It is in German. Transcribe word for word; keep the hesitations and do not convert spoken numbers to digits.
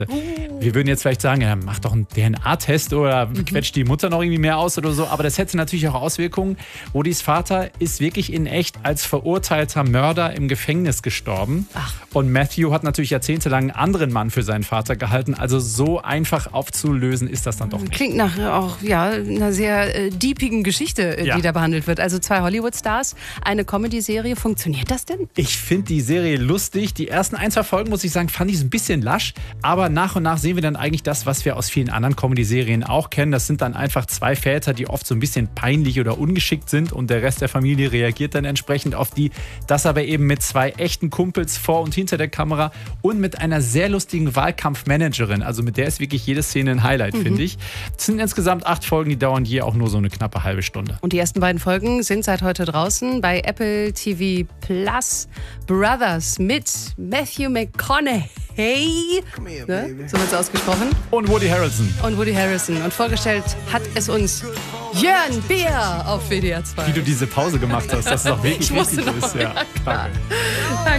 Wir würden jetzt vielleicht sagen, ja, mach doch einen D N A-Test oder mhm. quetscht die Mutter noch irgendwie mehr aus oder so. Aber das hätte natürlich auch Auswirkungen. Woodys Vater ist wirklich in echt als verurteilter Mörder im Gefängnis gestorben. Ach. Und Matthew hat natürlich jahrzehntelang einen anderen Mann für seinen Vater gehalten. Also so einfach aufzulösen ist das dann doch nicht. Klingt nach auch ja, einer sehr äh, deepigen Geschichte, äh, ja. die da behandelt wird. Also zwei Hollywood-Stars, eine Comedy-Serie. Funktioniert das denn? Ich finde die Serie lustig. Die ersten ein, zwei Folgen, muss ich sagen, fand ich ein bisschen lasch. Aber nach und nach sehen wir dann eigentlich das, was wir aus vielen anderen Comedy-Serien auch kennen. Das sind dann einfach zwei Väter, die oft so ein bisschen peinlich oder ungeschickt sind und der Rest der Familie reagiert dann entsprechend auf die. Das aber eben mit zwei echten Kumpels vor und hinter der Kamera und mit einer sehr lustigen Wahlkampfmanagerin. Also mit der ist wirklich jede Szene ein Highlight, mhm. finde ich. Es sind insgesamt acht Folgen, die dauern je auch nur so eine knappe halbe Stunde. Und die ersten beiden Folgen sind seit heute draußen bei Apple T V Plus. Brothers mit Matthew McConaughey. Hey, ne? So wird es ausgesprochen. Und Woody Harrelson. Und Woody Harrelson. Und vorgestellt hat es uns Jörn Beer auf W D R zwei. Wie du diese Pause gemacht hast, dass es auch wirklich ich wichtig noch, ist. Ja, ja, klar. Danke.